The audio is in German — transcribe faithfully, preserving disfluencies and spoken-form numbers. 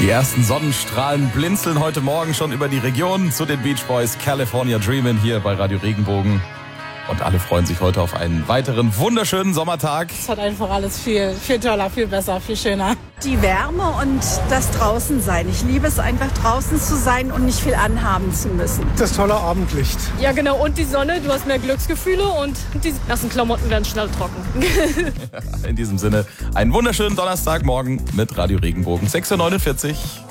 Die ersten Sonnenstrahlen blinzeln heute Morgen schon über die Region zu den Beach Boys California Dreamin' hier bei Radio Regenbogen. Und alle freuen sich heute auf einen weiteren wunderschönen Sommertag. Es hat einfach alles viel, viel toller, viel besser, viel schöner. Die Wärme und das Draußensein. Ich liebe es einfach, draußen zu sein und nicht viel anhaben zu müssen. Das tolle Abendlicht. Ja, genau. Und die Sonne. Du hast mehr Glücksgefühle und die nassen Klamotten werden schnell trocken. In diesem Sinne, einen wunderschönen Donnerstagmorgen mit Radio Regenbogen sechs Uhr neunundvierzig.